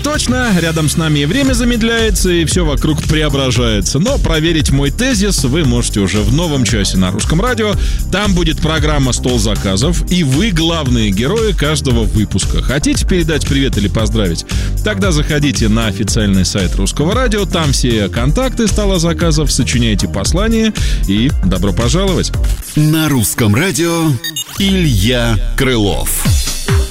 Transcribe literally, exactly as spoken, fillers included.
Так точно, рядом с нами и время замедляется, и все вокруг преображается. Но проверить мой тезис вы можете уже в новом часе на Русском радио. Там будет программа «Стол заказов», и вы главные герои каждого выпуска. Хотите передать привет или поздравить? Тогда заходите на официальный сайт Русского радио, там все контакты стола заказов, сочиняйте послание и добро пожаловать. На Русском радио Илья Крылов.